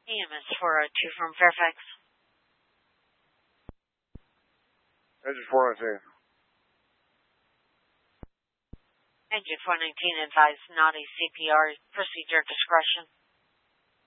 EMS 402 from Fairfax. Engine 419. Engine 419 advised naughty CPR procedure discretion.